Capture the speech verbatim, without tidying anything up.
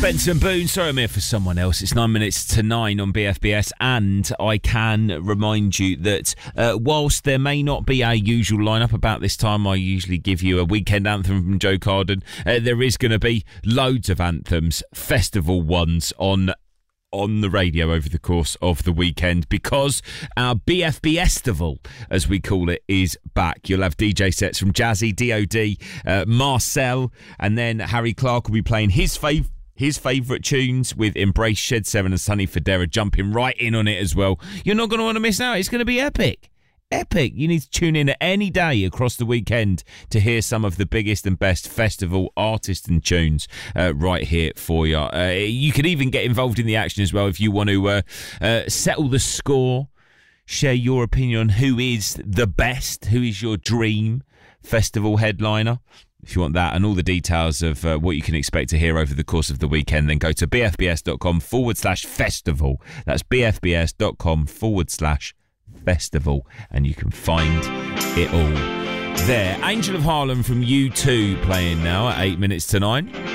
Benson Boone, sorry I'm here for someone else. It's nine minutes to nine on B F B S, and I can remind you that uh, whilst there may not be our usual lineup about this time, I usually give you a weekend anthem from Joe Carden. Uh, there is going to be loads of anthems, festival ones on on the radio over the course of the weekend, because our B F B Estival, as we call it, is back. You'll have D J sets from Jazzy, D O D, uh, Marcel, and then Harry Clark will be playing his favourite His favourite tunes with Embrace, Shed seven and Sonny Fodera jumping right in on it as well. You're not going to want to miss out. It's going to be epic. Epic. You need to tune in at any day across the weekend to hear some of the biggest and best festival artists and tunes uh, right here for you. Uh, you can even get involved in the action as well if you want to uh, uh, settle the score, share your opinion on who is the best, who is your dream festival headliner. If you want that and all the details of uh, what you can expect to hear over the course of the weekend, then go to bfbs.com forward slash festival. That's bfbs.com forward slash festival, and you can find it all there. Angel of Harlem from U two playing now at eight minutes to nine.